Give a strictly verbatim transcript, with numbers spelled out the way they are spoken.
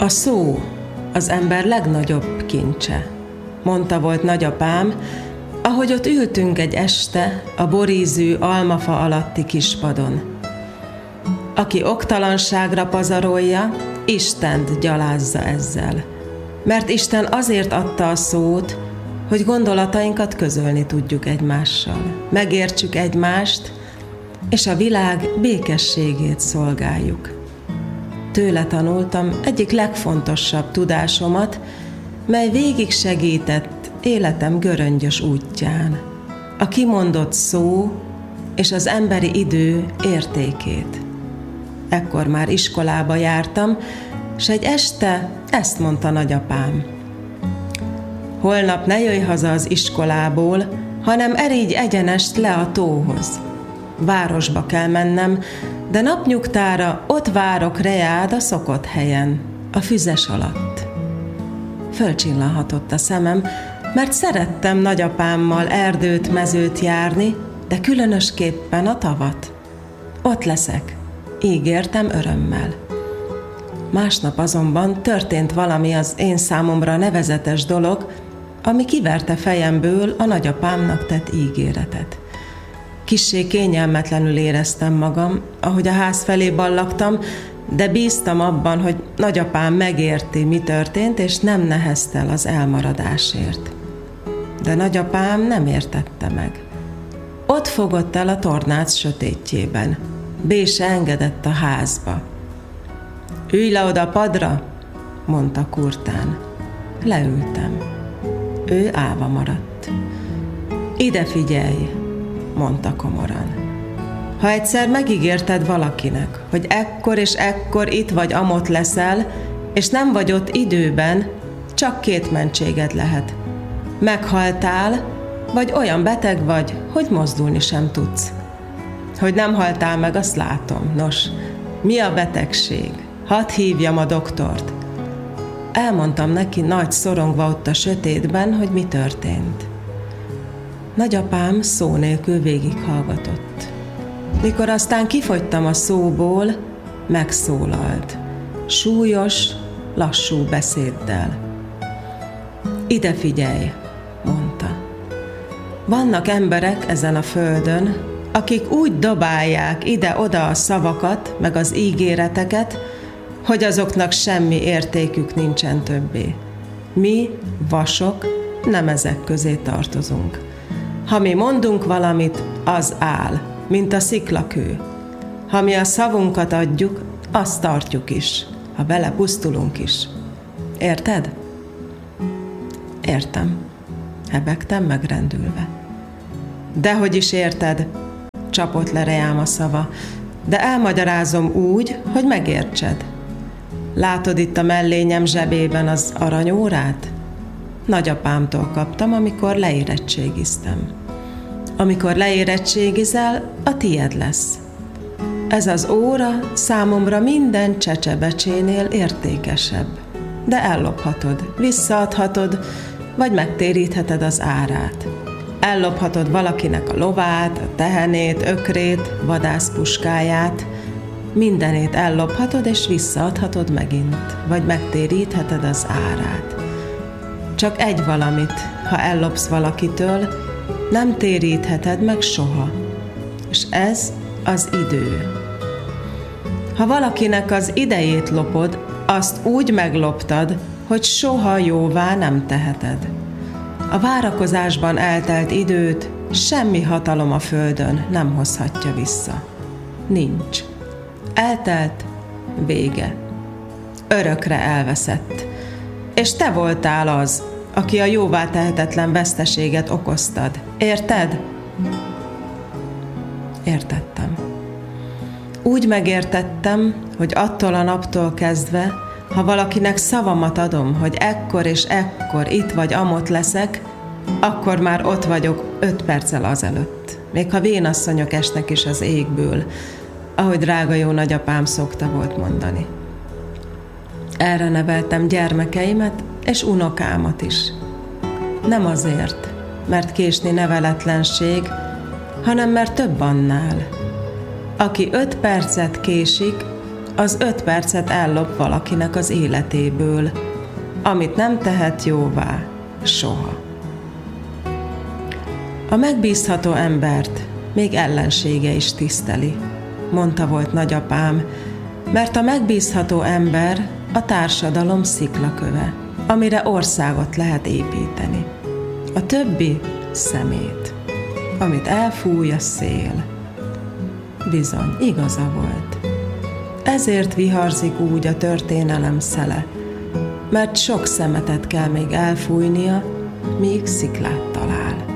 A szó az ember legnagyobb kincse, mondta volt nagyapám, ahogy ott ültünk egy este a borízű almafa alatti kispadon. Aki oktalanságra pazarolja, Istent gyalázza ezzel, mert Isten azért adta a szót, hogy gondolatainkat közölni tudjuk egymással, megértsük egymást, és a világ békességét szolgáljuk. Tőle tanultam egyik legfontosabb tudásomat, mely végig segített életem göröngyös útján, a kimondott szó és az emberi idő értékét. Ekkor már iskolába jártam, s egy este ezt mondta nagyapám. Holnap ne jöjj haza az iskolából, hanem erígy egyenest le a tóhoz. Városba kell mennem, de napnyugtára ott várok reád a szokott helyen, a füzes alatt. Fölcsillanhatott a szemem, mert szerettem nagyapámmal erdőt, mezőt járni, de különösképpen a tavat. Ott leszek, ígértem örömmel. Másnap azonban történt valami az én számomra nevezetes dolog, ami kiverte fejemből a nagyapámnak tett ígéretet. Kissé kényelmetlenül éreztem magam, ahogy a ház felé ballagtam, de bíztam abban, hogy nagyapám megérti, mi történt, és nem neheztel az elmaradásért. De nagyapám nem értette meg. Ott fogott el a tornác sötétjében. Bé se engedett a házba. Ülj le oda a padra, mondta kurtán. Leültem. Ő állva maradt. Ide figyelj, mondta komoran. Ha egyszer megígérted valakinek, hogy ekkor és ekkor itt vagy amott leszel, és nem vagy ott időben, csak két mentséged lehet. Meghaltál, vagy olyan beteg vagy, hogy mozdulni sem tudsz. Hogy nem haltál meg, azt látom. Nos, mi a betegség? Hadd hívjam a doktort. Elmondtam neki nagy szorongva ott a sötétben, hogy mi történt. Nagyapám szó nélkül végighallgatott. Mikor aztán kifogytam a szóból, megszólalt. Súlyos, lassú beszéddel. Ide figyelj, mondta. Vannak emberek ezen a földön, akik úgy dobálják ide-oda a szavakat, meg az ígéreteket, hogy azoknak semmi értékük nincsen többé. Mi, vasok, nem ezek közé tartozunk. Ha mi mondunk valamit, az áll, mint a sziklakő. Ha mi a szavunkat adjuk, azt tartjuk is, ha vele pusztulunk is. Érted? Értem. Hebegtem megrendülve. Dehogy is érted, csapott le reám a szava, de elmagyarázom úgy, hogy megértsed. Látod itt a mellényem zsebében az aranyórát? Nagyapámtól kaptam, amikor leérettségiztem. Amikor leérettségizel, a tied lesz. Ez az óra számomra minden csecsebecsénél értékesebb. De ellophatod, visszaadhatod, vagy megtérítheted az árát. Ellophatod valakinek a lovát, a tehenét, ökrét, vadászpuskáját. Mindenét ellophatod, és visszaadhatod megint, vagy megtérítheted az árát. Csak egy valamit, ha ellopsz valakitől, nem térítheted meg soha. És ez az idő. Ha valakinek az idejét lopod, azt úgy megloptad, hogy soha jóvá nem teheted. A várakozásban eltelt időt semmi hatalom a földön nem hozhatja vissza. Nincs. Eltelt, vége. Örökre elveszett. És te voltál az, aki a jóvá tehetetlen veszteséget okoztad. Érted? Értettem. Úgy megértettem, hogy attól a naptól kezdve, ha valakinek szavamat adom, hogy ekkor és ekkor itt vagy amott leszek, akkor már ott vagyok öt perccel azelőtt. Még ha vénasszonyok esnek is az égből, ahogy drága jó nagyapám szokta volt mondani. Erre neveltem gyermekeimet és unokámat is. Nem azért, mert késni neveletlenség, hanem mert több annál. Aki öt percet késik, az öt percet ellop valakinek az életéből, amit nem tehet jóvá soha. A megbízható embert még ellensége is tiszteli, mondta volt nagyapám, mert a megbízható ember a társadalom sziklaköve, amire országot lehet építeni. A többi szemét, amit elfúj a szél. Bizony, igaza volt. Ezért viharzik úgy a történelem szele, mert sok szemetet kell még elfújnia, míg sziklát talál.